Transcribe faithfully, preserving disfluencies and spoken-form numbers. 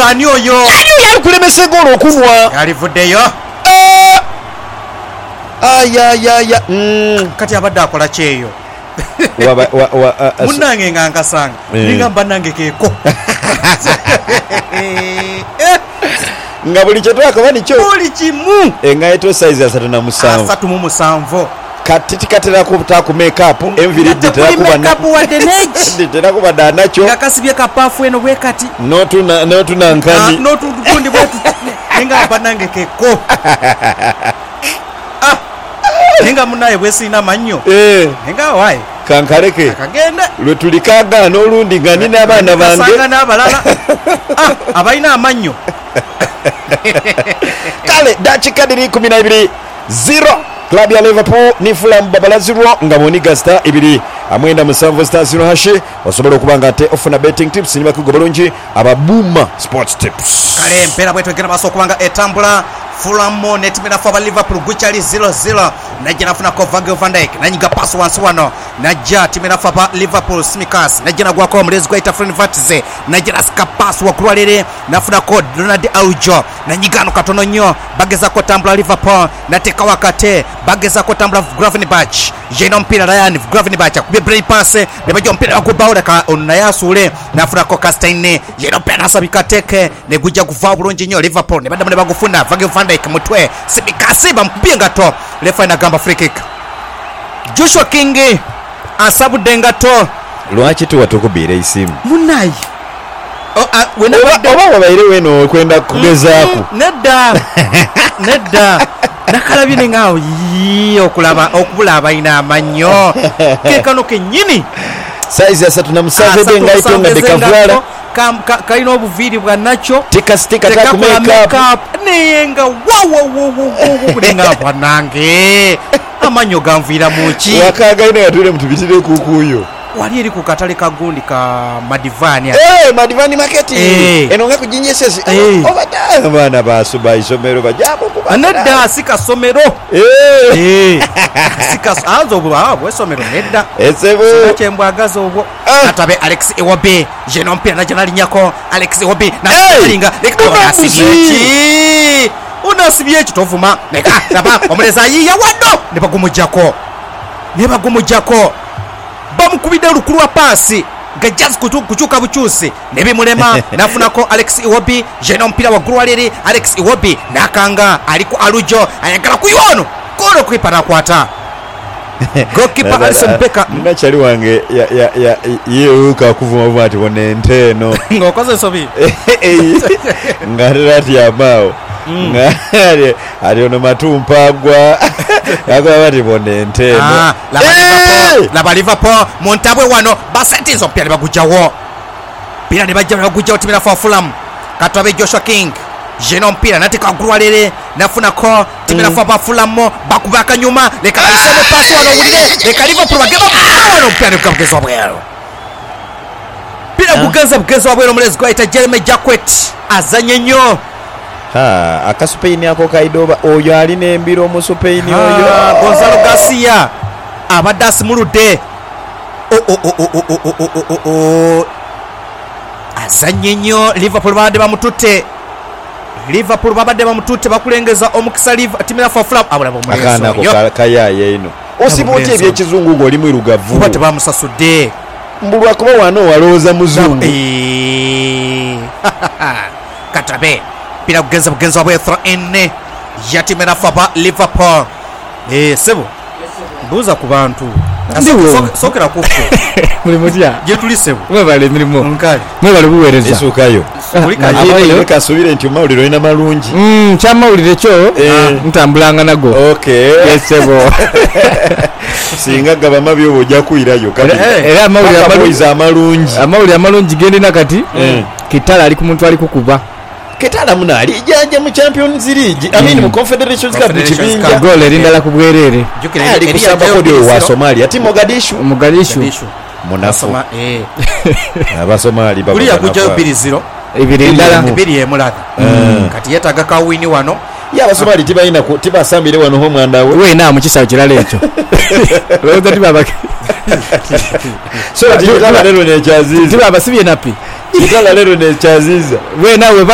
ani oyo ani yali kulemesa golo okunwa alivuddeyo ayayaya kati abadde akola kyeyo munange nga nkasanga ninga mbanange keeko nga buli kyetwakaba nikyo buli kimu engaito size asatu na musanvu asatu mu musanvu kati tikatera kubta ku makeup enviridde terakuba makeup wadde neji terakuba danacho ngakasibye kapafu eno bwe kati notu na notu nankani notu kundi bwetu ninga mbanange keeko ah ninga munaye bwesina manyo eh ninga wae kankaleke akagenda lwe tulikaga n'olundi nga nina abaana bange sanga n'abalala ah abaina amanyo kale dakika diri kumi na ibiri zero club ya Liverpool ni Fulham babalazirwa nga boniga star ibiri amwenda musanvu star zero hashi osobola okubanga ate ofuna betting tips niba kugo bulungi ababuma sports tips kale mpera bwetu egera baso okubanga etambula Fulham netimira fa Liverpool guchali zero zero najja nafuna ko Virgil van Dijk nanyiga pass wansi wano najja timira fa Liverpool Simikas najja nagwa ko mlezi kwa itafreni Vatize najja nasika pass wa kurwalere nafuna ko Ronald Aujo nanyiga no katono nyo bageza ko tambula Liverpool nateka wakate bageza ko tambula Gravenberch jeno mpira Ryan Gravenberch kubye brain pass ne bajja mpira kubaula ka onayasule nafuna ko Castagne jeno pena sabikateke ne gujja kuva bulungi nyo Liverpool ne badamule bagufuna Virgil van Dijk mutwe Simikasi bampinga ngato refa inagamba free kick Joshua King asabudde ngato lwaki tu watukubira isimu munai oh wena oba wabaire weno okwenda kugezaako nedda nedda nakalabine ngao yi okulaba okubulaba ina amanyo kekano kenyini size asatu na musanvu ngaito nga dekavula kam kaino obuviri bwa nacho tika stika ta ku makeup nenga wow wow wow kulinga banange amanyo gamvira muki wakaga ine yatule mtubitire kukuyo wali eri ku katale ka gundi ka Madivani eh Madivani market enonga kujinyesese obata bana baso bayisomero bajabo ku anadda sika somero eh eh sika azo bwa bwe somero nedda esebo chembwagazo obwo atabe Alex Iwobi jeno mpira na janali nyako Alex Iwobi na linga lekabasi unasibye kitovuma neka naba omuleza yiya wado ne bagumujako ne bagumujako bamukubide lukulwa pasi gajaz kuchuka buchusi nebe mulema nafunako Alex Iwobi jeno mpira wa Grualeri Alex Iwobi nakanga aliko alujo ayagala kuyono kolo kwipana kwata goalkeeper Alisson Becker ndachali wange ya ya ya yeuka kuvuma bwati bone nteno ngokoze sobi ngarati ya bao ngare aliono matumpagwa yakwa bati bone nteno ah la Liverpool la Liverpool montabwe wano basatizo pia bagujawo pia ne bajja bagujawo timira for Fulham katwabe Joshua King jeno mpira natika Grualere nafuna ko timira for ba Fulham bakubaka nyuma leka isome pass wano ulire leka Liverpool bageba wano pia ne kabgezo bwero pia bugaza bgezo bwero mulezi kwa ita Jeremy Jacquet azanye nyo ha akasupeini ako kaidoba oyo ali nembiro mu supeini oyo Gonzalo Garcia abadas mulude o o o o o o o o azanye nyo Liverpool bade bamutute Liverpool babade bamutute bakulengeza omukisa Liverpool timira for Fulham abula bomulezo akana ko kayaye ino osibuti ebye kizungu ngo oli mwirugavu bate bamusasude mbulwa kuba wano waloza muzungu katabe pira kugenza kugenza bwe throw in yatimira for Liverpool eh sebo buza ku bantu sokera kufu muri mutya je tulisebo mwe bale mirimo nkali mwe bale buwereza isukayo abayo kasubire nti mawuliro ina malungi mm chamawulire cho ntambulanga nago okay yesebo singa gaba mabyo bojja kuirayo kati era amawulire amalungi amalungi amawulire amalungi gende nakati kitala ali ku muntu ali kukuba ketala muna ali janja mu Champions League I mean mu Confederations Cup chibinja goal erindala ku bwerere ali kusamba kodi wa Somalia ati Mogadishu Mogadishu munafu eh aba Somali baba kulia kuja biri zero ibirindala biri emulaka kati yetaga ka wini wano ya Abasomali tibalina tiba sambire wano ho mwanda we we na mukisawo kirala ekyo roza tiba so tiba lero ne chaziza tiba basibye napi tiba lero ne chaziza we nawe